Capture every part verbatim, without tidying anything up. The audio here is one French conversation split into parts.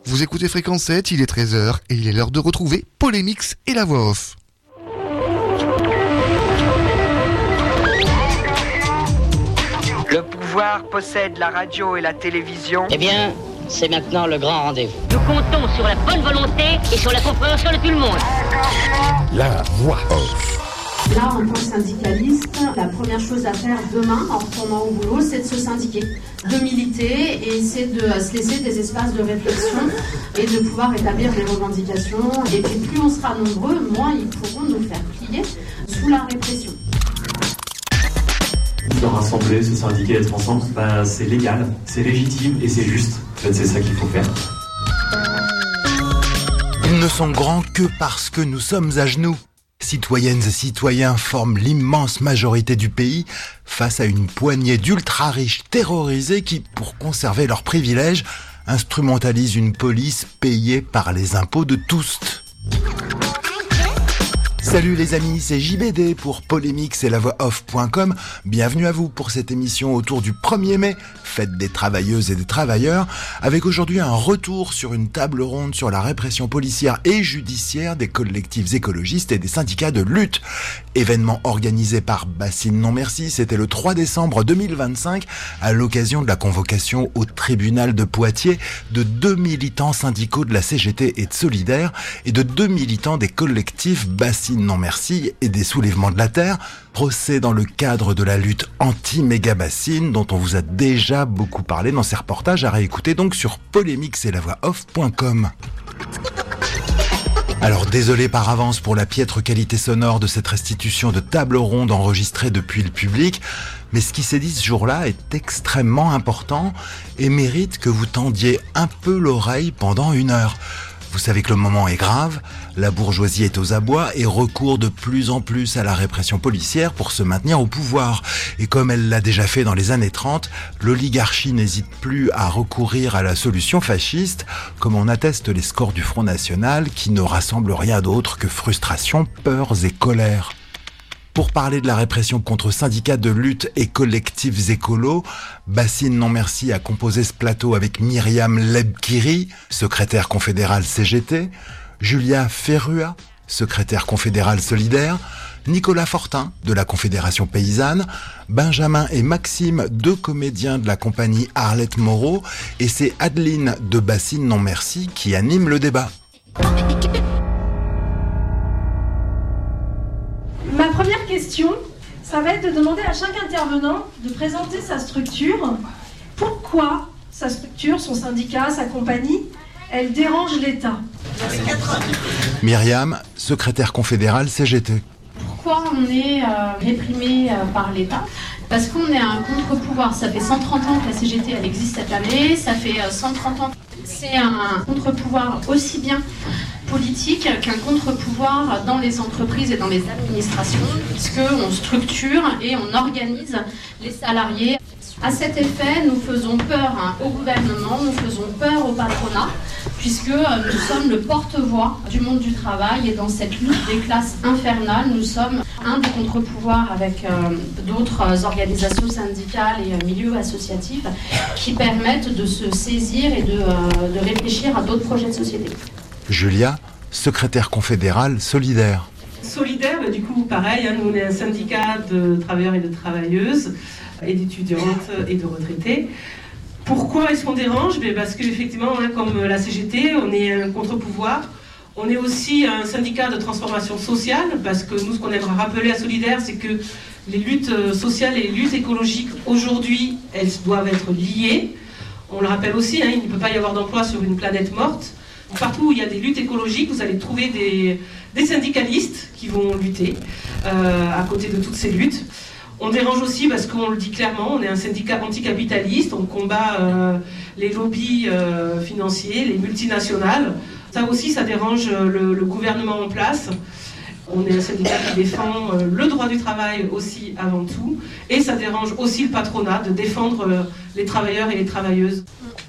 Vous écoutez Fréquence sept, il est treize heures et il est l'heure de retrouver Polémix et la voix off. Le pouvoir possède la radio et la télévision. Eh bien, c'est maintenant le grand rendez-vous. Nous comptons sur la bonne volonté et sur la compréhension de tout le monde. La voix off. Là, en tant que syndicaliste, la première chose à faire demain, en retournant au boulot, c'est de se syndiquer, de militer et c'est de se laisser des espaces de réflexion et de pouvoir établir des revendications. Et puis plus on sera nombreux, moins ils pourront nous faire plier sous la répression. Se rassembler, se syndiquer, être ensemble, bah, c'est légal, c'est légitime et c'est juste. En fait, c'est ça qu'il faut faire. Ils ne sont grands que parce que nous sommes à genoux. Citoyennes et citoyens forment l'immense majorité du pays face à une poignée d'ultra-riches terrorisés qui, pour conserver leurs privilèges, instrumentalisent une police payée par les impôts de tous. Salut les amis, c'est J B D pour Polémix et la voix off point com. Bienvenue à vous pour cette émission autour du premier mai, fête des travailleuses et des travailleurs, avec aujourd'hui un retour sur une table ronde sur la répression policière et judiciaire des collectifs écologistes et des syndicats de lutte. Événement organisé par Bassine Non Merci, c'était le trois décembre deux mille vingt-cinq, à l'occasion de la convocation au tribunal de Poitiers de deux militants syndicaux de la C G T et de Solidaire et de deux militants des collectifs Bassine Non Merci et des Soulèvements de la Terre, procès dans le cadre de la lutte anti-méga-bassine dont on vous a déjà beaucoup parlé dans ces reportages à réécouter donc sur polémix et la voix off point com. Alors désolé par avance pour la piètre qualité sonore de cette restitution de table ronde enregistrée depuis le public, mais ce qui s'est dit ce jour-là est extrêmement important et mérite que vous tendiez un peu l'oreille pendant une heure. Vous savez que le moment est grave, la bourgeoisie est aux abois et recourt de plus en plus à la répression policière pour se maintenir au pouvoir. Et comme elle l'a déjà fait dans les années trente, l'oligarchie n'hésite plus à recourir à la solution fasciste, comme en attestent les scores du Front National qui ne rassemblent rien d'autre que frustration, peurs et colère. Pour parler de la répression contre syndicats de lutte et collectifs écolos, Bassine Non Merci a composé ce plateau avec Myriam Lebkiri, secrétaire confédérale C G T, Julia Ferrua, secrétaire confédérale Solidaire, Nicolas Fortin de la Confédération Paysanne, Benjamin et Maxime, deux comédiens de la compagnie Arlette Moreau, et c'est Adeline de Bassine Non Merci qui anime le débat. Ma première question, ça va être de demander à chaque intervenant de présenter sa structure. Pourquoi sa structure, son syndicat, sa compagnie, elle dérange l'État ? Myriam, secrétaire confédérale C G T. Pourquoi on est euh, réprimé euh, par l'État ? Parce qu'on est un contre-pouvoir. Ça fait cent trente ans que la C G T elle existe cette année, ça fait euh, cent trente ans. C'est un contre-pouvoir aussi bien politique qu'un contre-pouvoir dans les entreprises et dans les administrations, puisqu'on structure et on organise les salariés. À cet effet, nous faisons peur hein, au gouvernement, nous faisons peur au patronat, puisque euh, nous sommes le porte-voix du monde du travail et dans cette lutte des classes infernales, nous sommes un des contre-pouvoirs avec euh, d'autres euh, organisations syndicales et euh, milieux associatifs qui permettent de se saisir et de, euh, de réfléchir à d'autres projets de société. Julia, secrétaire confédérale Solidaire. Solidaire, bah, du coup, pareil, hein, nous on est un syndicat de travailleurs et de travailleuses, et d'étudiantes et de retraités. Pourquoi est-ce qu'on dérange ? Bien parce qu'effectivement, hein, comme la C G T, on est un contre-pouvoir. On est aussi un syndicat de transformation sociale, parce que nous, ce qu'on aimerait rappeler à Solidaire, c'est que les luttes sociales et les luttes écologiques, aujourd'hui, elles doivent être liées. On le rappelle aussi, hein, il ne peut pas y avoir d'emploi sur une planète morte. Partout où il y a des luttes écologiques, vous allez trouver des, des syndicalistes qui vont lutter euh, à côté de toutes ces luttes. On dérange aussi parce qu'on le dit clairement, on est un syndicat anticapitaliste, on combat euh, les lobbies euh, financiers, les multinationales. Ça aussi, ça dérange le, le gouvernement en place. On est un syndicat qui défend euh, le droit du travail aussi avant tout. Et ça dérange aussi le patronat de défendre euh, les travailleurs et les travailleuses.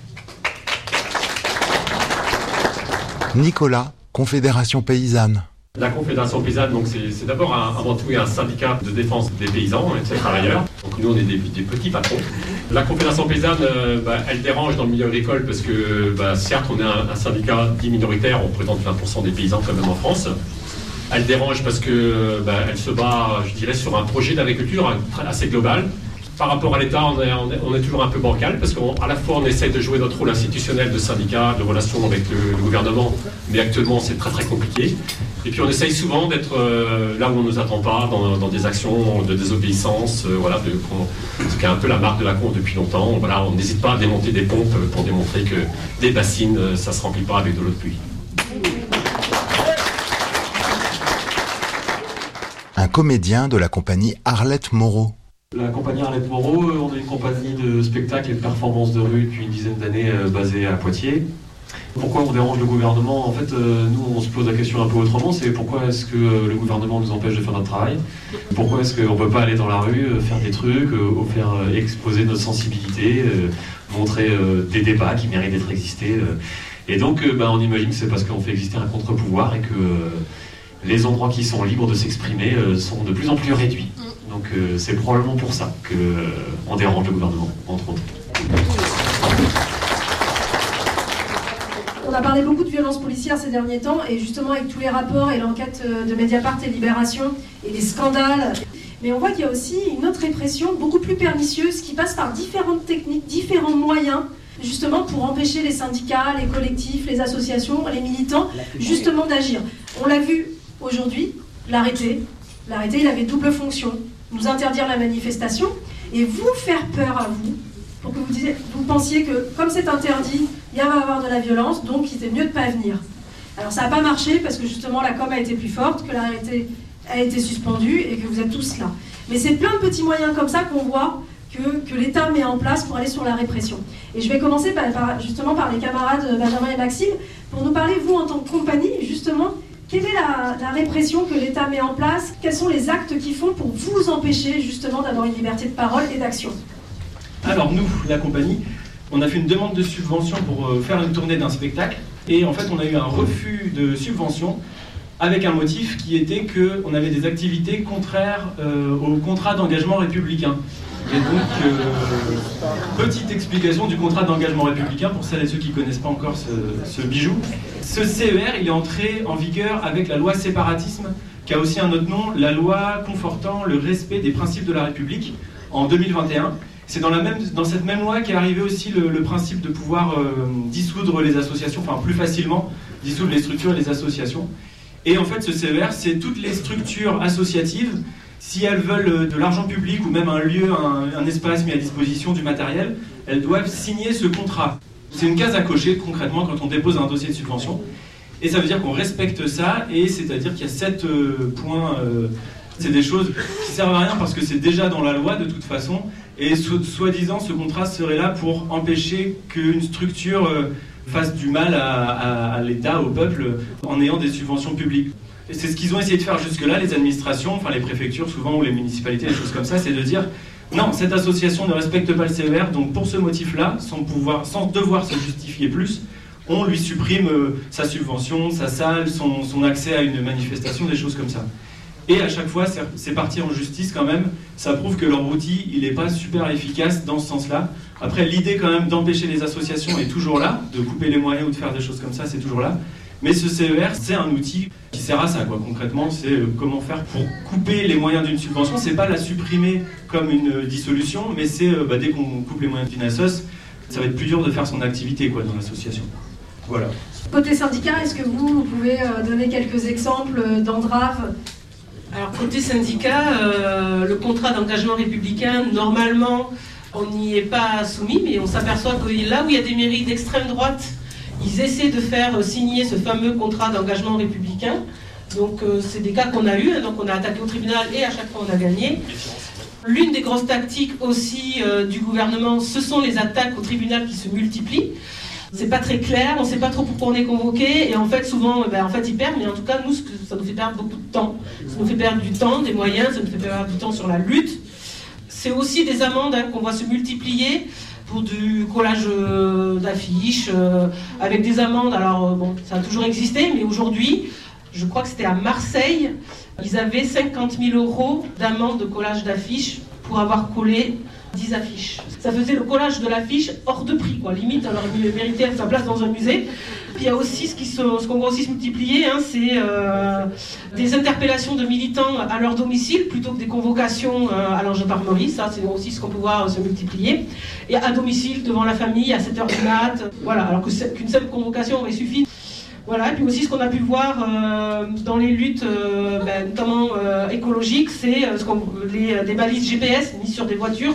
Nicolas, Confédération Paysanne. La Confédération Paysanne, donc c'est, c'est d'abord un, avant tout un syndicat de défense des paysans et des travailleurs. Donc nous, on est des, des petits patrons. La Confédération paysanne, euh, bah, elle dérange dans le milieu agricole parce que, bah, certes, on est un, un syndicat dit minoritaire, on représente vingt pour cent des paysans quand même en France. Elle dérange parce que, bah, elle se bat, je dirais, sur un projet d'agriculture assez global. Par rapport à l'État, on est, on est, on est toujours un peu bancal parce qu'à la fois on essaie de jouer notre rôle institutionnel de syndicat, de relation avec le, le gouvernement, mais actuellement c'est très très compliqué. Et puis on essaye souvent d'être euh, là où on ne nous attend pas, dans, dans des actions de désobéissance, euh, voilà, de, ce qui est un peu la marque de la con depuis longtemps. Voilà, on n'hésite pas à démonter des pompes pour démontrer que des bassines, ça ne se remplit pas avec de l'eau de pluie. Un comédien de la compagnie Arlette Moreau. La compagnie Arlette Moreau, on est une compagnie de spectacles et de performances de rue depuis une dizaine d'années euh, basée à Poitiers. Pourquoi on dérange le gouvernement? En fait, euh, nous, on se pose la question un peu autrement, c'est pourquoi est-ce que euh, le gouvernement nous empêche de faire notre travail? Pourquoi est-ce qu'on ne peut pas aller dans la rue, euh, faire des trucs, euh, faire euh, exposer notre sensibilité, euh, montrer euh, des débats qui méritent d'être existés euh. Et donc, euh, bah, on imagine que c'est parce qu'on fait exister un contre-pouvoir et que euh, les endroits qui sont libres de s'exprimer euh, sont de plus en plus réduits. Donc euh, c'est probablement pour ça qu'on euh, dérange le gouvernement, entre autres. On a parlé beaucoup de violences policières ces derniers temps, et justement avec tous les rapports et l'enquête de Mediapart et Libération, et les scandales. Mais on voit qu'il y a aussi une autre répression, beaucoup plus pernicieuse, qui passe par différentes techniques, différents moyens, justement pour empêcher les syndicats, les collectifs, les associations, les militants, justement d'agir. On l'a vu aujourd'hui, l'arrêté. L'arrêté, il avait double fonction. Nous interdire la manifestation et vous faire peur à vous, pour que vous, disiez, vous pensiez que comme c'est interdit, il va y avoir de la violence, donc il était mieux de ne pas venir. Alors ça n'a pas marché parce que justement la com a été plus forte, que l'arrêté a été suspendu et que vous êtes tous là. Mais c'est plein de petits moyens comme ça qu'on voit que, que l'État met en place pour aller sur la répression. Et je vais commencer par, par, justement par les camarades Benjamin et Maxime, pour nous parler, vous en tant que compagnie, justement, quelle est la, la répression que l'État met en place? Quels sont les actes qu'ils font pour vous empêcher justement d'avoir une liberté de parole et d'action? Alors nous, la compagnie, on a fait une demande de subvention pour euh, faire une tournée d'un spectacle. Et en fait, on a eu un refus de subvention avec un motif qui était qu'on avait des activités contraires euh, au contrat d'engagement républicain. Et donc, euh, petite explication du contrat d'engagement républicain pour celles et ceux qui ne connaissent pas encore ce, ce bijou. Ce C E R, il est entré en vigueur avec la loi séparatisme, qui a aussi un autre nom, la loi confortant le respect des principes de la République, en deux mille vingt et un. C'est dans, la même, dans cette même loi qu'est arrivé aussi le, le principe de pouvoir euh, dissoudre les associations, enfin plus facilement, dissoudre les structures et les associations. Et en fait, ce C E R, c'est toutes les structures associatives, si elles veulent de l'argent public ou même un lieu, un, un espace mis à disposition, du matériel, elles doivent signer ce contrat. C'est une case à cocher concrètement quand on dépose un dossier de subvention. Et ça veut dire qu'on respecte ça, et c'est-à-dire qu'il y a sept euh, points, euh, c'est des choses qui servent à rien parce que c'est déjà dans la loi de toute façon. Et so- soi-disant, ce contrat serait là pour empêcher qu'une structure euh, fasse du mal à, à, à l'État, au peuple, en ayant des subventions publiques. Et c'est ce qu'ils ont essayé de faire jusque-là, les administrations, enfin les préfectures souvent, ou les municipalités, des choses comme ça, c'est de dire non, cette association ne respecte pas le C E R, donc pour ce motif-là, sans pouvoir, sans devoir se justifier plus, on lui supprime euh, sa subvention, sa salle, son, son accès à une manifestation, des choses comme ça. Et à chaque fois, c'est, c'est parti en justice quand même. Ça prouve que leur outil, il n'est pas super efficace dans ce sens-là. Après, l'idée quand même d'empêcher les associations est toujours là, de couper les moyens ou de faire des choses comme ça, c'est toujours là. Mais ce C E R, c'est un outil qui sert à ça, quoi. Concrètement, c'est euh, comment faire pour couper les moyens d'une subvention. C'est pas la supprimer comme une euh, dissolution, mais c'est euh, bah, dès qu'on coupe les moyens d'une assoce, ça va être plus dur de faire son activité, quoi, dans l'association. Voilà. Côté syndicat, est-ce que vous, vous pouvez euh, donner quelques exemples d'entraves? Alors côté syndicat, euh, le contrat d'engagement républicain, normalement, on n'y est pas soumis, mais on s'aperçoit que là où il y a des mairies d'extrême droite, ils essaient de faire signer ce fameux contrat d'engagement républicain. Donc euh, c'est des cas qu'on a eus, donc on a attaqué au tribunal et à chaque fois on a gagné. L'une des grosses tactiques aussi euh, du gouvernement, ce sont les attaques au tribunal qui se multiplient. C'est pas très clair, on sait pas trop pourquoi on est convoqué, et en fait souvent, ben, en fait ils perdent, mais en tout cas nous, ça nous fait perdre beaucoup de temps. Ça nous fait perdre du temps, des moyens, ça nous fait perdre du temps sur la lutte. C'est aussi des amendes hein, qu'on voit se multiplier pour du collage euh, d'affiches, euh, avec des amendes, alors euh, bon, ça a toujours existé, mais aujourd'hui, je crois que c'était à Marseille, ils avaient cinquante mille euros d'amende de collage d'affiches pour avoir collé dix affiches. Ça faisait le collage de l'affiche hors de prix, quoi. Limite, alors il méritait sa place dans un musée. Puis il y a aussi ce qui se, ce qu'on va aussi se multiplier, hein, c'est euh, des interpellations de militants à leur domicile plutôt que des convocations euh, à la gendarmerie. Ça, c'est aussi ce qu'on peut voir se multiplier. Et à domicile, devant la famille, à sept heures du mat. Voilà, alors que qu'une seule convocation aurait suffi. Voilà, et puis aussi ce qu'on a pu voir euh, dans les luttes, euh, ben, notamment euh, écologiques, c'est euh, ce qu'on, les, des balises G P S mises sur des voitures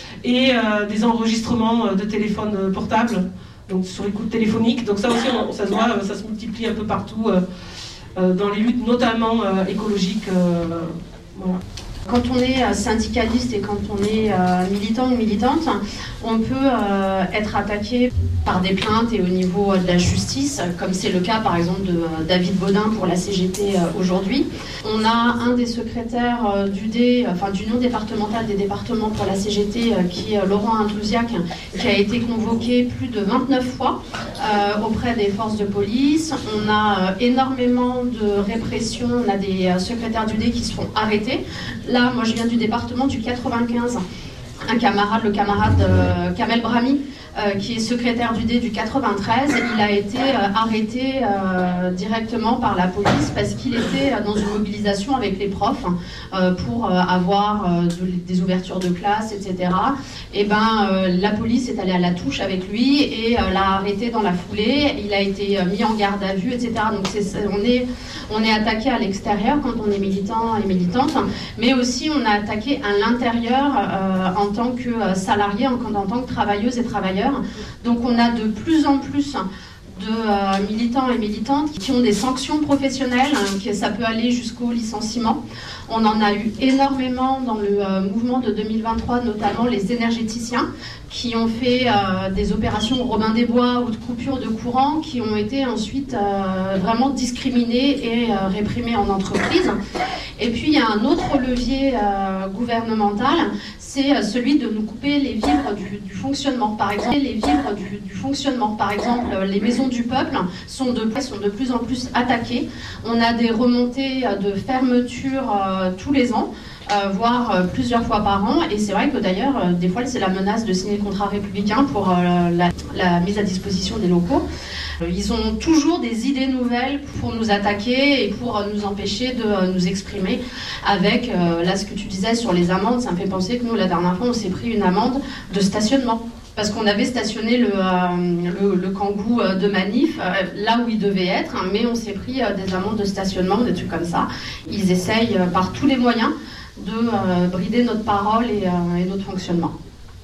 et euh, des enregistrements de téléphones portables, donc sur écoute téléphonique. Donc ça aussi, on, ça se voit, ça se multiplie un peu partout euh, euh, dans les luttes, notamment euh, écologiques. Euh, voilà. Quand on est syndicaliste et quand on est euh, militant ou militante, on peut euh, être attaqué par des plaintes et au niveau de la justice, comme c'est le cas par exemple de euh, David Baudin pour la C G T euh, aujourd'hui. On a un des secrétaires euh, du D, enfin d'Union départementale des départements pour la C G T, euh, qui est Laurent Intouziac, qui a été convoqué plus de vingt-neuf fois euh, auprès des forces de police. On a euh, énormément de répression, on a des euh, secrétaires du D qui se font arrêter. Là, moi je viens du département du quatre-vingt-quinze. Un camarade, le camarade euh, Kamel Brahmi, euh, qui est secrétaire du D du quatre-vingt-treize, il a été euh, arrêté euh, directement par la police parce qu'il était euh, dans une mobilisation avec les profs euh, pour euh, avoir euh, de, des ouvertures de classe, et cetera. Et ben, euh, la police est allée à la touche avec lui et euh, l'a arrêté dans la foulée. Il a été euh, mis en garde à vue, et cetera. Donc c'est, on est, on est attaqué à l'extérieur quand on est militant et militante, mais aussi on a attaqué à l'intérieur euh, en en tant que salariés, en, en tant que travailleuses et travailleurs. Donc on a de plus en plus de euh, militants et militantes qui ont des sanctions professionnelles, hein, que ça peut aller jusqu'au licenciement. On en a eu énormément dans le euh, mouvement de deux mille vingt-trois, notamment les énergéticiens, qui ont fait euh, des opérations Robin des Bois ou de coupure de courant, qui ont été ensuite euh, vraiment discriminés et euh, réprimés en entreprise. Et puis il y a un autre levier euh, gouvernemental, c'est euh, celui de nous couper les vivres du, du fonctionnement. Par exemple, les vivres du, du fonctionnement. Par exemple, les maisons du peuple sont de, sont de plus en plus attaquées. On a des remontées de fermeture euh, tous les ans. Euh, voire euh, plusieurs fois par an, et c'est vrai que d'ailleurs euh, des fois c'est la menace de signer le contrat républicain pour euh, la, la mise à disposition des locaux. Euh, ils ont toujours des idées nouvelles pour nous attaquer et pour euh, nous empêcher de euh, nous exprimer avec, euh, là ce que tu disais sur les amendes, ça me fait penser que nous la dernière fois on s'est pris une amende de stationnement. Parce qu'on avait stationné le, euh, le, le Kangoo de Manif euh, là où il devait être, hein, mais on s'est pris euh, des amendes de stationnement, des trucs comme ça. Ils essayent euh, par tous les moyens de euh, brider notre parole et, euh, et notre fonctionnement.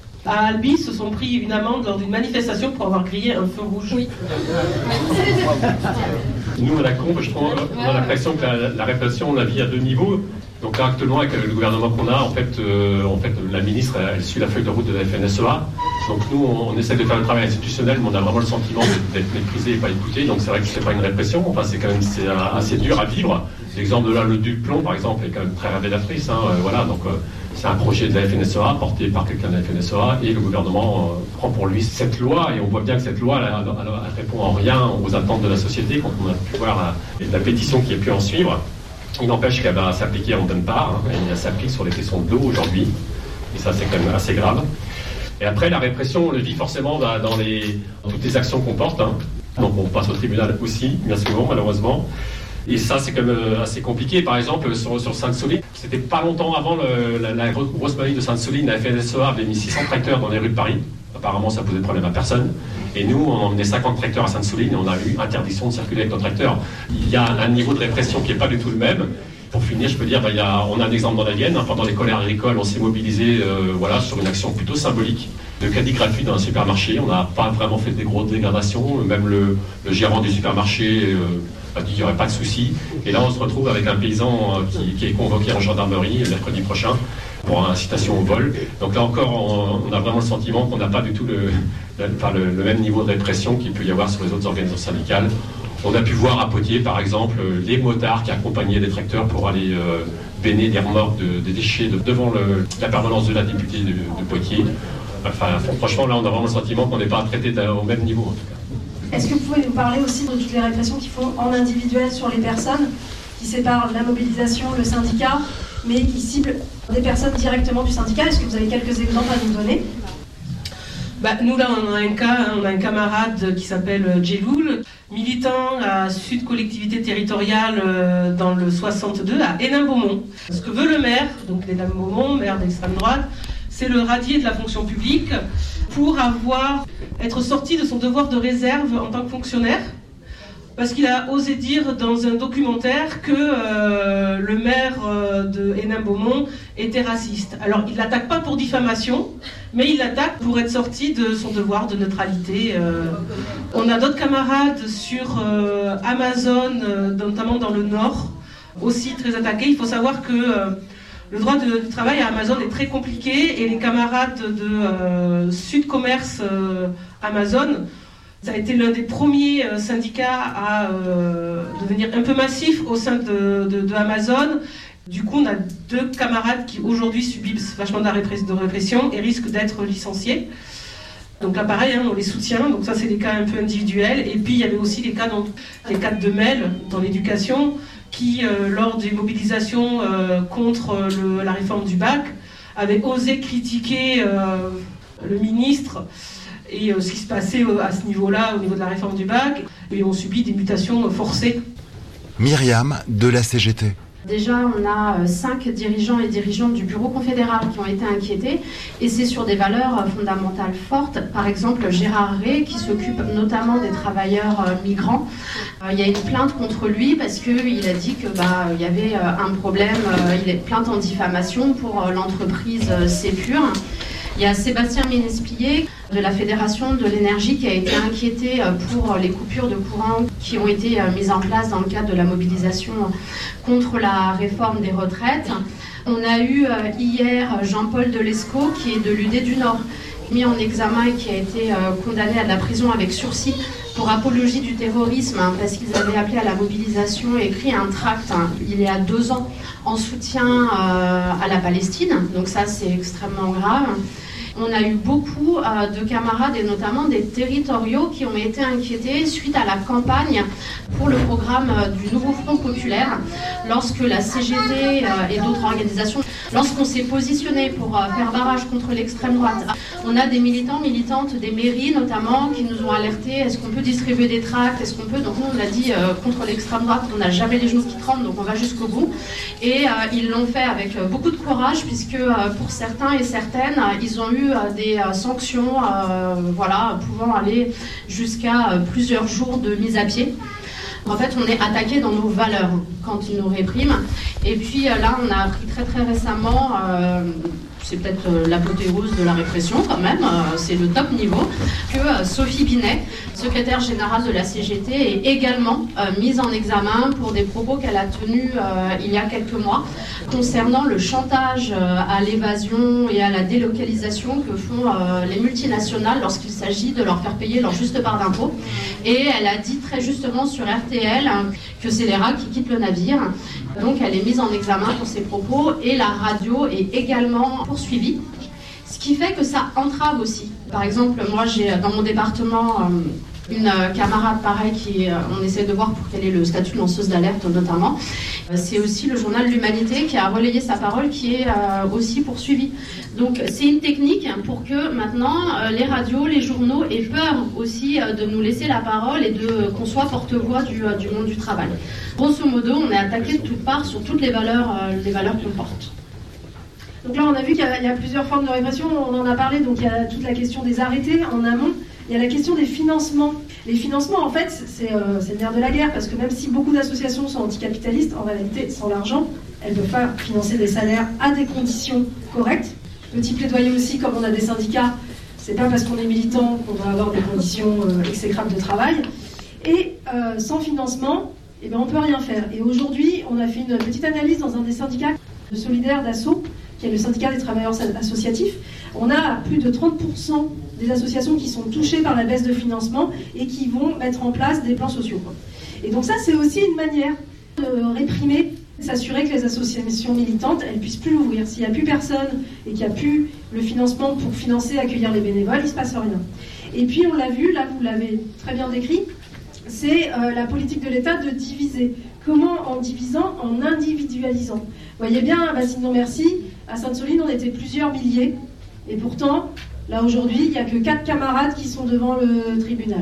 À Albi, se sont pris une amende lors d'une manifestation pour avoir grillé un feu rouge. Oui. Nous, à la Combe, je trouve, on a l'impression que la, la répression, on la vit à deux niveaux. Donc là, actuellement, avec le gouvernement qu'on a, en fait, euh, en fait, la ministre, elle, elle suit la feuille de route de la F N S E A. Donc nous, on, on essaie de faire un travail institutionnel, mais on a vraiment le sentiment d'être méprisé et pas écouté. Donc c'est vrai que c'est pas une répression. Enfin, c'est quand même c'est assez dur à vivre. L'exemple de là, le Duplon, par exemple, est quand même très révélatrice. Hein, euh, voilà, donc euh, c'est un projet de la F N S E A porté par quelqu'un de la F N S E A et le gouvernement euh, prend pour lui cette loi. Et on voit bien que cette loi, elle, elle, elle répond en rien aux attentes de la société. Quand on a pu voir la, la pétition qui a pu en suivre. Il n'empêche qu'elle va s'appliquer en bonne part, hein, et elle s'applique sur les questions de l'eau aujourd'hui, et ça c'est quand même assez grave. Et après, la répression, on le vit forcément dans, dans les, dans toutes les actions qu'on porte, hein. Donc on passe au tribunal aussi, bien souvent, malheureusement. Et ça, c'est quand même assez compliqué. Par exemple, sur, sur Sainte-Soline, c'était pas longtemps avant le, la, la grosse manif de Sainte-Soline, la F N S E A avait mis six cents tracteurs dans les rues de Paris. Apparemment, ça posait problème à personne. Et nous, on emmenait cinquante tracteurs à Sainte-Soline et on a eu interdiction de circuler avec nos tracteurs. Il y a un niveau de répression qui n'est pas du tout le même. Pour finir, je peux dire, bah, il y a, on a un exemple dans la Vienne. Hein, pendant les colères agricoles, on s'est mobilisé euh, voilà, sur une action plutôt symbolique de caddie gratuit dans un supermarché. On n'a pas vraiment fait des grosses dégradations. Même le, le gérant du supermarché euh, a dit qu'il n'y aurait pas de souci. Et là, on se retrouve avec un paysan euh, qui, qui est convoqué en gendarmerie le mercredi prochain pour incitation au vol. Donc là encore, on, on a vraiment le sentiment qu'on n'a pas du tout le, le, enfin, le, le même niveau de répression qu'il peut y avoir sur les autres organisations syndicales. On a pu voir à Poitiers, par exemple, les motards qui accompagnaient des tracteurs pour aller euh, béner des remorques de, de déchets de, devant le, la permanence de la députée de, de Poitiers. Enfin, franchement, là, on a vraiment le sentiment qu'on n'est pas traité au même niveau, en tout cas. Est-ce que vous pouvez nous parler aussi de toutes les répressions qu'ils font en individuel sur les personnes, qui séparent la mobilisation, le syndicat, mais qui ciblent des personnes directement du syndicat. Est-ce que vous avez quelques exemples à nous donner ? Bah, nous là on a un cas, on a un camarade qui s'appelle Djeloul, militant à Sud Collectivité Territoriale euh, dans le soixante-deux à Hénin-Beaumont. Ce que veut le maire, donc Hénin-Beaumont, maire d'extrême droite, c'est le radier de la fonction publique pour avoir, être sorti de son devoir de réserve en tant que fonctionnaire. Parce qu'il a osé dire dans un documentaire que euh, le maire euh, de Hénin-Beaumont était raciste. Alors il l'attaque pas pour diffamation, mais il l'attaque pour être sorti de son devoir de neutralité. Euh. On a d'autres camarades sur euh, Amazon, euh, notamment dans le Nord, aussi très attaqués. Il faut savoir que euh, le droit de, du travail à Amazon est très compliqué et les camarades de euh, Sud Commerce euh, Amazon, ça a été l'un des premiers euh, syndicats à euh, devenir un peu massif au sein de, de, de Amazon. Du coup, on a deux camarades qui aujourd'hui subissent vachement de, la répress- de répression et risquent d'être licenciés. Donc là, pareil, hein, on les soutient. Donc ça, c'est des cas un peu individuels. Et puis, il y avait aussi des cas, donc, des cas de mêle dans l'éducation qui, euh, lors des mobilisations euh, contre le, la réforme du bac, avaient osé critiquer euh, le ministre et euh, ce qui se passait euh, à ce niveau-là, au niveau de la réforme du bac, et ont subi des mutations forcées. Myriam de la C G T. Déjà, on a cinq dirigeants et dirigeantes du bureau confédéral qui ont été inquiétés, et c'est sur des valeurs fondamentales fortes. Par exemple, Gérard Ray, qui s'occupe notamment des travailleurs migrants. Il y a une plainte contre lui parce qu'il a dit que bah, il y avait un problème, il est plainte en diffamation pour l'entreprise Sépure. Il y a Sébastien Ménesplier de la Fédération de l'énergie qui a été inquiété pour les coupures de courant qui ont été mises en place dans le cadre de la mobilisation contre la réforme des retraites. On a eu hier Jean-Paul Delescaux qui est de l'U D du Nord, mis en examen et qui a été condamné à de la prison avec sursis pour apologie du terrorisme, hein, parce qu'ils avaient appelé à la mobilisation et écrit un tract hein, il y a deux ans en soutien euh, à la Palestine. Donc ça, c'est extrêmement grave. On a eu beaucoup euh, de camarades et notamment des territoriaux qui ont été inquiétés suite à la campagne pour le programme euh, du Nouveau Front Populaire, lorsque la C G T euh, et d'autres organisations, lorsqu'on s'est positionné pour euh, faire barrage contre l'extrême droite. On a des militants, militantes des mairies notamment qui nous ont alertés, est-ce qu'on peut distribuer des tracts, est-ce qu'on peut, donc nous on a dit euh, contre l'extrême droite, on n'a jamais les genoux qui tremblent, donc on va jusqu'au bout. Et euh, ils l'ont fait avec euh, beaucoup de courage, puisque euh, pour certains et certaines, euh, ils ont eu euh, des euh, sanctions, euh, voilà, pouvant aller jusqu'à euh, plusieurs jours de mise à pied. En fait, on est attaqué dans nos valeurs quand ils nous répriment. Et puis euh, là, on a appris très très récemment, euh, c'est peut-être euh, l'apothéose de la répression quand même, euh, c'est le top niveau, que euh, Sophie Binet, secrétaire générale de la C G T, est également euh, mise en examen pour des propos qu'elle a tenus euh, il y a quelques mois concernant le chantage euh, à l'évasion et à la délocalisation que font euh, les multinationales lorsqu'il s'agit de leur faire payer leur juste part d'impôt. Et elle a dit très justement sur R T L hein, que c'est les rats qui quittent le navire. Donc elle est mise en examen pour ses propos et la radio est également poursuivie. Ce qui fait que ça entrave aussi. Par exemple, moi j'ai dans mon département euh, une euh, camarade pareil qui, euh, on essaie de voir pour quel est le statut de lanceuse d'alerte notamment. Euh, c'est aussi le journal L'Humanité qui a relayé sa parole qui est euh, aussi poursuivi. Donc c'est une technique pour que maintenant euh, les radios, les journaux aient peur aussi euh, de nous laisser la parole et de qu'on soit porte-voix du, euh, du monde du travail. Grosso modo, on est attaqué de toutes parts sur toutes les valeurs, euh, les valeurs qu'on porte. Donc là, on a vu qu'il y a, il y a plusieurs formes de répression, on en a parlé, donc il y a toute la question des arrêtés en amont, il y a la question des financements. Les financements, en fait, c'est, euh, c'est le nerf de la guerre, parce que même si beaucoup d'associations sont anticapitalistes, en réalité, sans l'argent, elles ne peuvent pas financer des salaires à des conditions correctes. Petit plaidoyer aussi, comme on a des syndicats, c'est pas parce qu'on est militant qu'on doit avoir des conditions euh, exécrables de travail. Et euh, sans financement, eh ben, on ne peut rien faire. Et aujourd'hui, on a fait une petite analyse dans un des syndicats de Solidaire d'Asso, qui est le syndicat des travailleurs associatifs. On a plus de trente pour cent des associations qui sont touchées par la baisse de financement et qui vont mettre en place des plans sociaux. Et donc ça, c'est aussi une manière de réprimer, de s'assurer que les associations militantes, elles ne puissent plus l'ouvrir. S'il n'y a plus personne et qu'il n'y a plus le financement pour financer, accueillir les bénévoles, il ne se passe rien. Et puis, on l'a vu, là, vous l'avez très bien décrit, c'est euh, la politique de l'État de diviser. Comment en divisant? En individualisant. Vous voyez bien, à Bassine-non-Merci, à Sainte-Soline, on était plusieurs milliers. Et pourtant, là aujourd'hui, il n'y a que quatre camarades qui sont devant le tribunal.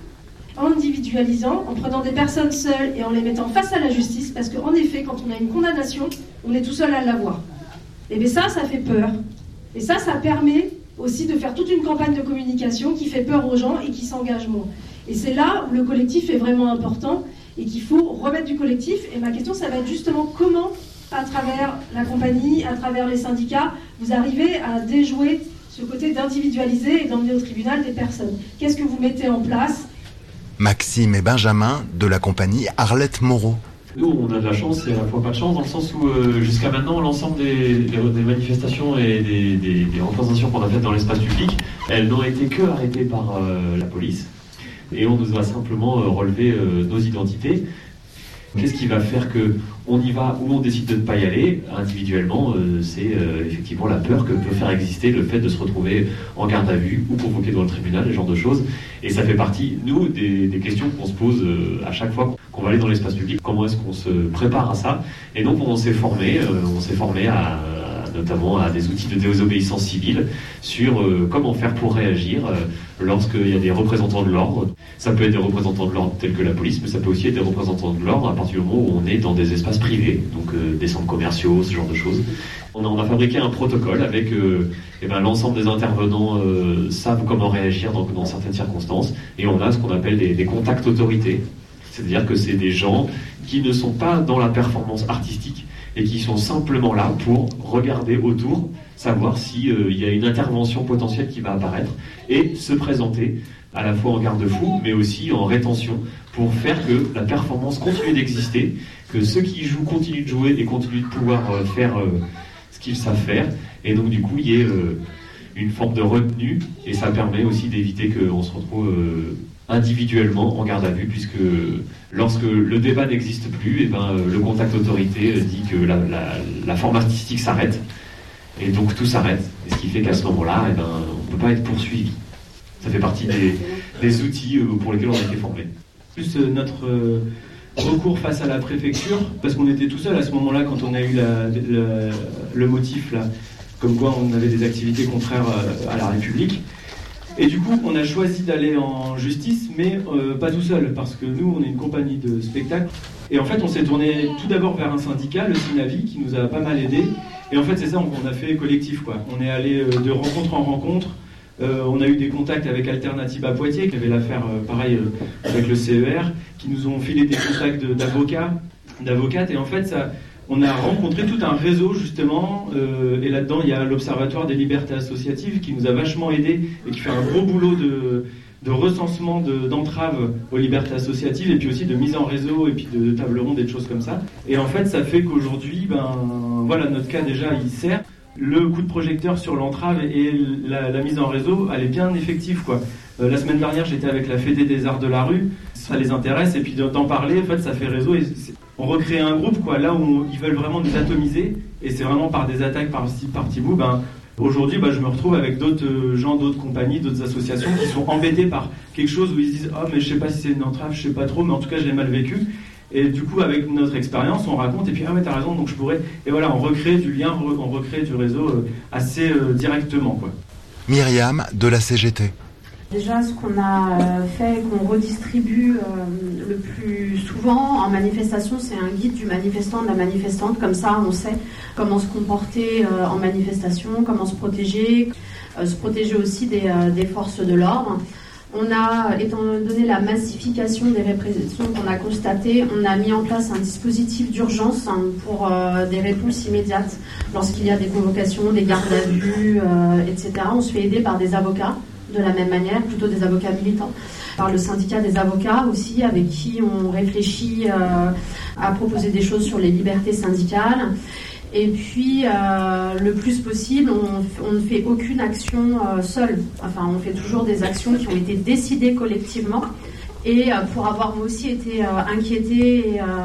En individualisant, en prenant des personnes seules et en les mettant face à la justice, parce qu'en effet, quand on a une condamnation, on est tout seul à l'avoir. Et bien ça, ça fait peur. Et ça, ça permet aussi de faire toute une campagne de communication qui fait peur aux gens et qui s'engage moins. Et c'est là où le collectif est vraiment important et qu'il faut remettre du collectif. Et ma question, ça va être justement comment, à travers la compagnie, à travers les syndicats, vous arrivez à déjouer ce côté d'individualiser et d'emmener au tribunal des personnes. Qu'est-ce que vous mettez en place ? Maxime et Benjamin de la compagnie Arlette Moreau. Nous, on a de la chance et à la fois pas de chance, dans le sens où euh, jusqu'à maintenant, l'ensemble des, des, des manifestations et des, des, des représentations qu'on a faites dans l'espace public, elles n'ont été que arrêtées par euh, la police. Et on nous a simplement euh, relevé euh, nos identités. Qu'est-ce qui va faire qu'on y va ou on décide de ne pas y aller individuellement? euh, C'est euh, effectivement la peur que peut faire exister le fait de se retrouver en garde à vue ou convoqué devant le tribunal, ce genre de choses. Et ça fait partie, nous, des, des questions qu'on se pose euh, à chaque fois qu'on va aller dans l'espace public. Comment est-ce qu'on se prépare à ça? Et donc on s'est formé, euh, on s'est formé à, à, notamment à des outils de désobéissance civile sur euh, comment faire pour réagir euh, lorsqu'il y a des représentants de l'ordre. Ça peut être des représentants de l'ordre tels que la police, mais ça peut aussi être des représentants de l'ordre à partir du moment où on est dans des espaces privés, donc euh, des centres commerciaux, ce genre de choses. On a, on a fabriqué un protocole avec euh, eh ben, l'ensemble des intervenants euh, savent comment réagir dans, dans certaines circonstances, et on a ce qu'on appelle des, des contacts autorités. C'est-à-dire que c'est des gens qui ne sont pas dans la performance artistique et qui sont simplement là pour regarder autour, savoir s'il euh, y a une intervention potentielle qui va apparaître et se présenter à la fois en garde-fou, mais aussi en rétention, pour faire que la performance continue d'exister, que ceux qui jouent continuent de jouer et continuent de pouvoir euh, faire euh, ce qu'ils savent faire, et donc du coup il y ait euh, une forme de retenue, et ça permet aussi d'éviter qu'on se retrouve euh, individuellement en garde à vue, puisque lorsque le débat n'existe plus, et ben, le contact autorité dit que la, la, la forme artistique s'arrête, et donc tout s'arrête, et ce qui fait qu'à ce moment-là, et ben, on ne peut pas être poursuivi. Ça fait partie des, des outils pour lesquels on a été formés. Plus euh, notre euh, recours face à la préfecture, parce qu'on était tout seul à ce moment-là quand on a eu la, la, le motif, là, comme quoi on avait des activités contraires à la République. Et du coup, on a choisi d'aller en justice, mais euh, pas tout seul, parce que nous, on est une compagnie de spectacle. Et en fait, on s'est tourné tout d'abord vers un syndicat, le Synavi, qui nous a pas mal aidés. Et en fait, c'est ça, on a fait collectif, quoi. On est allé euh, de rencontre en rencontre. Euh, on a eu des contacts avec Alternative à Poitiers, qui avait l'affaire, euh, pareil, euh, avec le C E R, qui nous ont filé des contacts de, d'avocats, d'avocates. Et en fait, ça... on a rencontré tout un réseau justement, euh, et là-dedans il y a l'Observatoire des libertés associatives qui nous a vachement aidés et qui fait un gros boulot de, de recensement de, d'entraves aux libertés associatives et puis aussi de mise en réseau et puis de, de table ronde et de choses comme ça. Et en fait ça fait qu'aujourd'hui, ben voilà, notre cas déjà il sert. Le coup de projecteur sur l'entrave et la, la mise en réseau, elle est bien effective, quoi. Euh, la semaine dernière j'étais avec la Fédé des Arts de la Rue, ça les intéresse et puis d'en parler, en fait ça fait réseau et on recrée un groupe, quoi, là où ils veulent vraiment nous atomiser et c'est vraiment par des attaques par ci par petit bout. Ben, aujourd'hui ben, je me retrouve avec d'autres gens, d'autres compagnies, d'autres associations qui sont embêtés par quelque chose où ils se disent « Ah, oh, mais je sais pas si c'est une entrave, je sais pas trop, mais en tout cas je l'ai mal vécu ». Et du coup, avec notre expérience, on raconte, et puis, ah, mais t'as raison, donc je pourrais... Et voilà, on recrée du lien, on recrée du réseau assez euh, directement, quoi. Myriam, de la C G T. Déjà, ce qu'on a fait, qu'on redistribue euh, le plus souvent en manifestation, c'est un guide du manifestant, de la manifestante. Comme ça, on sait comment se comporter euh, en manifestation, comment se protéger, euh, se protéger aussi des, euh, des forces de l'ordre. On a, étant donné la massification des répressions qu'on a constatées, on a mis en place un dispositif d'urgence hein, pour euh, des réponses immédiates. Lorsqu'il y a des convocations, des gardes à vue, euh, et cetera, on se fait aider par des avocats, de la même manière, plutôt des avocats militants, par le syndicat des avocats aussi, avec qui on réfléchit euh, à proposer des choses sur les libertés syndicales. Et puis, euh, le plus possible, on, on ne fait aucune action euh, seule. Enfin, on fait toujours des actions qui ont été décidées collectivement. Et euh, pour avoir moi aussi été euh, inquiétée et, euh,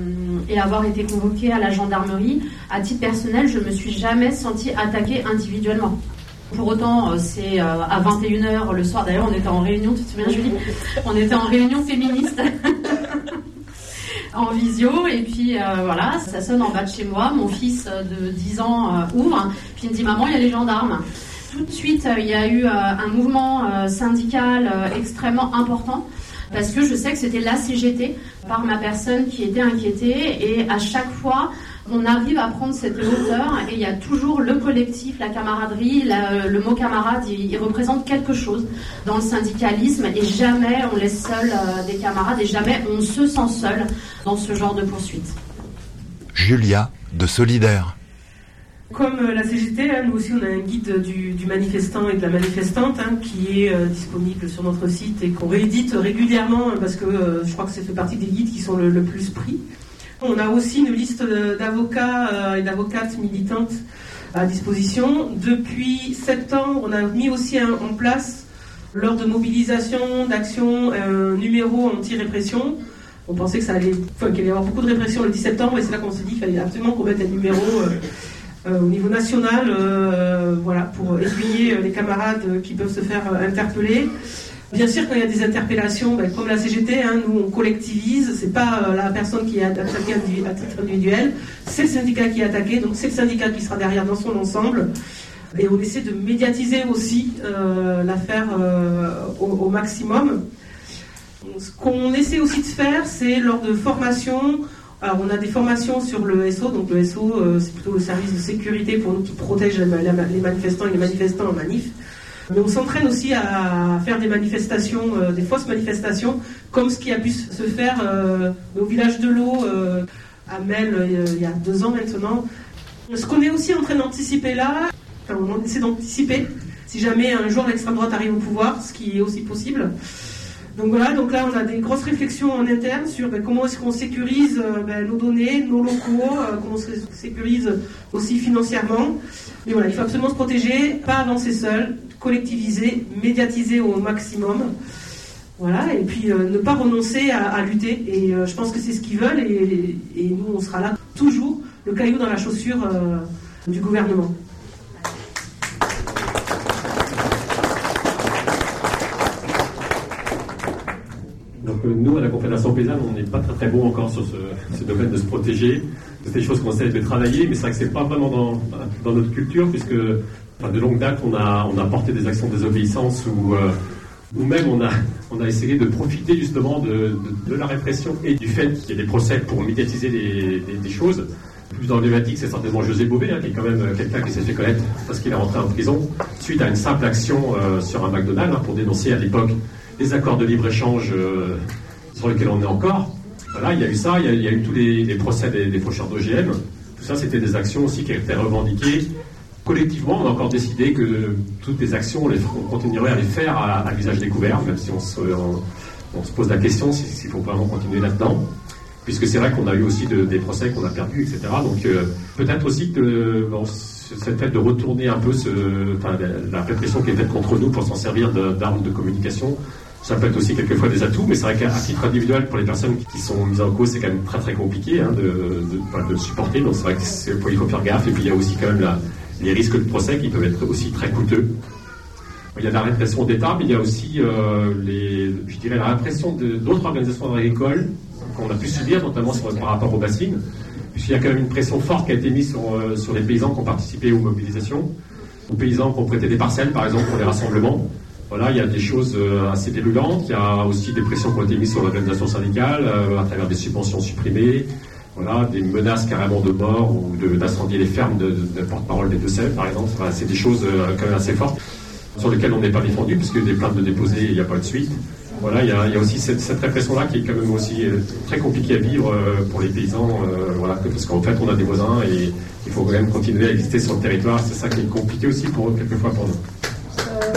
et avoir été convoquée à la gendarmerie, à titre personnel, je ne me suis jamais sentie attaquée individuellement. Pour autant, c'est à vingt et une heures le soir. D'ailleurs, on était en réunion, tu te souviens, Julie ? On était en réunion féministe. En visio, et puis euh, voilà, ça sonne en bas de chez moi. Mon fils de dix ans euh, ouvre, puis il me dit « Maman, il y a les gendarmes ». Tout de suite, euh, il y a eu euh, un mouvement euh, syndical euh, extrêmement important, parce que je sais que c'était la C G T, par ma personne qui était inquiétée, et à chaque fois, on arrive à prendre cette hauteur, et il y a toujours le collectif, la camaraderie, la, le mot camarade, il, il représente quelque chose dans le syndicalisme, et jamais on laisse seul euh, des camarades, et jamais on se sent seul dans ce genre de poursuite. Julia, de Solidaire. Comme la C G T, hein, nous aussi on a un guide du, du manifestant et de la manifestante hein, qui est euh, disponible sur notre site et qu'on réédite régulièrement hein, parce que euh, je crois que ça fait partie des guides qui sont le, le plus pris. On a aussi une liste d'avocats et d'avocates militantes à disposition. Depuis septembre, on a mis aussi en place, lors de mobilisation, d'action, un numéro anti-répression. On pensait que ça allait, enfin, qu'il allait y avoir beaucoup de répression le dix septembre, et c'est là qu'on s'est dit qu'il fallait absolument qu'on mette un numéro euh, euh, au niveau national, euh, voilà, pour aiguiller les camarades qui peuvent se faire interpeller. Bien sûr, quand il y a des interpellations, ben, comme la C G T, hein, nous on collectivise, c'est pas euh, la personne qui est attaquée à titre individuel, c'est le syndicat qui est attaqué, donc c'est le syndicat qui sera derrière dans son ensemble. Et on essaie de médiatiser aussi euh, l'affaire euh, au, au maximum. Ce qu'on essaie aussi de faire, c'est lors de formations, alors on a des formations sur le S O, donc le S O euh, c'est plutôt le service de sécurité pour nous qui protège les manifestants et les manifestants en manif. Mais on s'entraîne aussi à faire des manifestations, euh, des fausses manifestations, comme ce qui a pu se faire euh, au village de l'eau, euh, à Mel, euh, il y a deux ans maintenant. Ce qu'on est aussi en train d'anticiper là, enfin, on essaie d'anticiper, si jamais un jour l'extrême droite arrive au pouvoir, ce qui est aussi possible. Donc voilà, donc là on a des grosses réflexions en interne sur ben, comment est-ce qu'on sécurise euh, ben, nos données, nos locaux, euh, comment on se sécurise aussi financièrement. Mais voilà, il faut absolument se protéger, pas avancer seul, collectiviser, médiatiser au maximum. Voilà, et puis euh, ne pas renoncer à, à lutter. Et euh, je pense que c'est ce qu'ils veulent, et, et nous on sera là toujours, le caillou dans la chaussure euh, du gouvernement. Donc euh, nous, à la Confédération paysanne, on n'est pas très très bon encore sur ce, ce domaine de se protéger. C'est des choses qu'on essaie de travailler, mais c'est vrai que c'est pas vraiment dans, dans notre culture, puisque enfin, de longue date, on a, on a porté des actions de désobéissance ou euh, ou même on a, on a essayé de profiter justement de, de, de la répression et du fait qu'il y ait des procès pour médiatiser des, des, des choses. Plus emblématique, c'est certainement José Bové, hein, qui est quand même quelqu'un qui s'est fait connaître parce qu'il est rentré en prison suite à une simple action euh, sur un McDonald's hein, pour dénoncer à l'époque les accords de libre-échange euh, sur lesquels on est encore. Voilà, il y a eu ça, il y a, il y a eu tous les, les procès des, des faucheurs d'O G M. Tout ça, c'était des actions aussi qui étaient revendiquées. Collectivement, on a encore décidé que toutes les actions, on, les, on continuerait à les faire à, à visage découvert, même si on se, on, on se pose la question s'il faut vraiment continuer là-dedans. Puisque c'est vrai qu'on a eu aussi de, des procès qu'on a perdus, et cetera. Donc euh, peut-être aussi que bon, cette fait de retourner un peu ce, enfin, la, la répression qui est faite contre nous pour s'en servir de, d'armes de communication, ça peut être aussi quelquefois des atouts, mais c'est vrai qu'à titre individuel, pour les personnes qui sont mises en cause, c'est quand même très très compliqué hein, de, de, de le supporter. Donc c'est vrai qu'il faut faire gaffe. Et puis il y a aussi quand même la, les risques de procès qui peuvent être aussi très coûteux. Il y a la répression d'État, mais il y a aussi euh, les, je dirais, la répression de, d'autres organisations agricoles qu'on a pu subir, notamment sur, par rapport aux bassines, puisqu'il y a quand même une pression forte qui a été mise sur, euh, sur les paysans qui ont participé aux mobilisations, aux paysans qui ont prêté des parcelles, par exemple, pour les rassemblements. Voilà, il y a des choses euh, assez délulantes. Il y a aussi des pressions qui ont été mises sur l'organisation syndicale euh, à travers des subventions supprimées, voilà, des menaces carrément de mort ou de, d'incendier les fermes de, de, de porte-parole des Deux-Sèvres, par exemple. Enfin, c'est des choses euh, quand même assez fortes sur lesquelles on n'est pas défendu, parce que des plaintes de déposées, il n'y a pas de suite. Voilà, il y a, il y a aussi cette, cette répression-là qui est quand même aussi euh, très compliquée à vivre euh, pour les paysans, euh, voilà, parce qu'en fait on a des voisins et il faut quand même continuer à exister sur le territoire. C'est ça qui est compliqué aussi pour eux, quelquefois pour nous. Euh,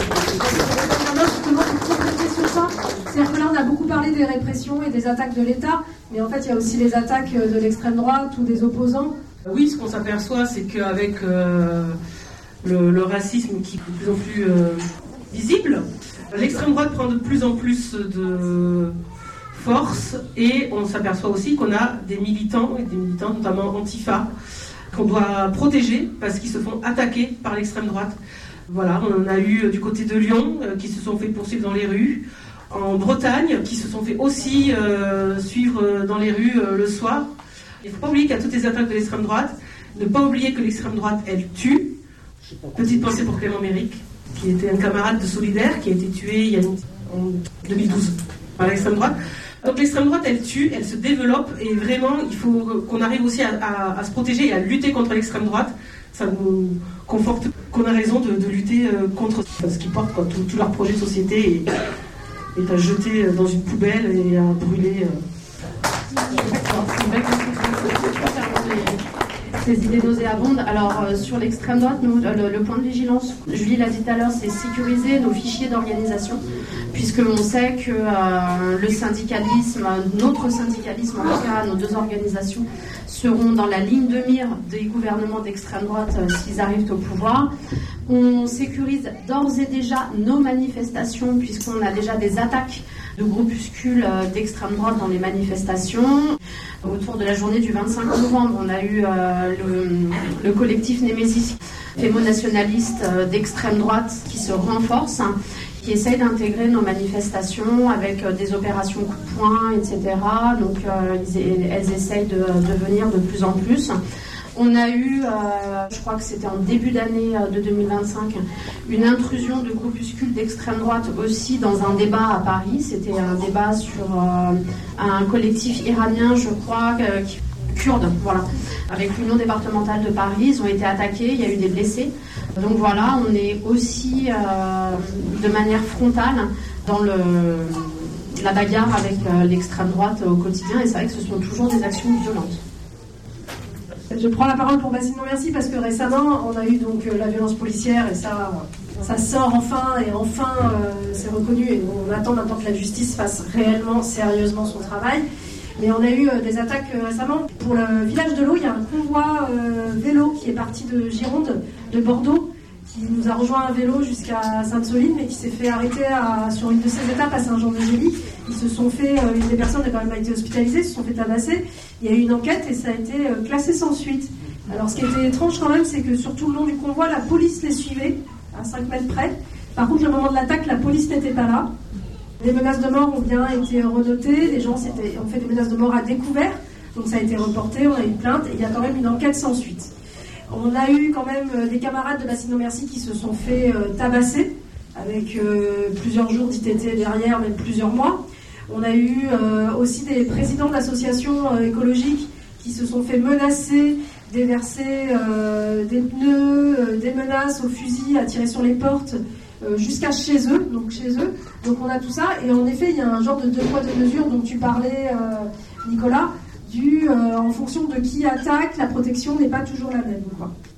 justement, pour compléter sur ça, c'est-à-dire que là on a beaucoup parlé des répressions et des attaques de l'État, mais en fait il y a aussi les attaques de l'extrême droite ou des opposants. Oui, ce qu'on s'aperçoit, c'est qu'avec euh, le, le racisme qui est de plus en plus euh, visible, l'extrême droite prend de plus en plus de force et on s'aperçoit aussi qu'on a des militants, et des militants notamment Antifa, qu'on doit protéger parce qu'ils se font attaquer par l'extrême droite. Voilà, on a eu du côté de Lyon euh, qui se sont fait poursuivre dans les rues, en Bretagne qui se sont fait aussi euh, suivre dans les rues euh, le soir. Il ne faut pas oublier qu'il y a toutes les attaques de l'extrême droite, ne pas oublier que l'extrême droite, elle tue. Petite pensée pour Clément Méric, qui était un camarade de Solidaire, qui a été tué il y a une... en deux mille douze par l'extrême droite. Donc l'extrême droite, elle tue, elle se développe, et vraiment, il faut qu'on arrive aussi à, à, à se protéger et à lutter contre l'extrême droite. Ça nous conforte qu'on a raison de, de lutter contre ce qu'ils portent, quoi. Tout, tout leur projet de société est, est à jeter dans une poubelle et à brûler. Ces idées nauséabondes. Alors, euh, sur l'extrême droite, nous, le, le point de vigilance, Julie l'a dit tout à l'heure, c'est sécuriser nos fichiers d'organisation, puisqu'on sait que euh, le syndicalisme, notre syndicalisme, en tout cas, nos deux organisations, seront dans la ligne de mire des gouvernements d'extrême droite euh, s'ils arrivent au pouvoir. On sécurise d'ores et déjà nos manifestations, puisqu'on a déjà des attaques de groupuscules d'extrême droite dans les manifestations. Autour de la journée du vingt-cinq novembre, on a eu euh, le, le collectif Némésis, fémo-nationaliste euh, d'extrême droite qui se renforce, hein, qui essaye d'intégrer nos manifestations avec euh, des opérations coup de poing, et cetera. Donc euh, ils, elles essayent de, de venir de plus en plus. On a eu, euh, je crois que c'était en début d'année de deux mille vingt-cinq, une intrusion de groupuscules d'extrême droite aussi dans un débat à Paris. C'était un débat sur euh, un collectif iranien, je crois, euh, kurde, voilà, avec l'Union départementale de Paris. Ils ont été attaqués, il y a eu des blessés. Donc voilà, on est aussi euh, de manière frontale dans le, la bagarre avec euh, l'extrême droite au quotidien. Et c'est vrai que ce sont toujours des actions violentes. Je prends la parole pour Bassine Merci parce que récemment on a eu donc la violence policière et ça, ça sort enfin et enfin euh, c'est reconnu et on attend maintenant que la justice fasse réellement, sérieusement son travail. Mais on a eu euh, des attaques euh, récemment. Pour le village de l'eau, il y a un convoi euh, vélo qui est parti de Gironde, de Bordeaux, qui nous a rejoint à vélo jusqu'à Sainte-Soline mais qui s'est fait arrêter à, sur une de ses étapes à Saint-Jean-de-Gély. Ils se sont fait, euh, une des personnes a quand même été hospitalisée, se sont fait tabasser. Il y a eu une enquête et ça a été euh, classé sans suite. Alors ce qui était étrange quand même, c'est que sur tout le long du convoi, la police les suivait à cinq mètres près. Par contre, le moment de l'attaque, la police n'était pas là. Les menaces de mort ont bien été renotées. Les gens ont fait des menaces de mort à découvert. Donc ça a été reporté, on a eu une plainte et il y a quand même une enquête sans suite. On a eu quand même des camarades de Bassine Merci qui se sont fait euh, tabasser avec euh, plusieurs jours d'I T T derrière, même plusieurs mois. On a eu euh, aussi des présidents d'associations euh, écologiques qui se sont fait menacer, déverser euh, des pneus, euh, des menaces au fusil, à tirer sur les portes, euh, jusqu'à chez eux, donc chez eux. Donc on a tout ça, et en effet, il y a un genre de deux poids deux mesures dont tu parlais, euh, Nicolas, du, euh, en fonction de qui attaque, la protection n'est pas toujours la même, quoi.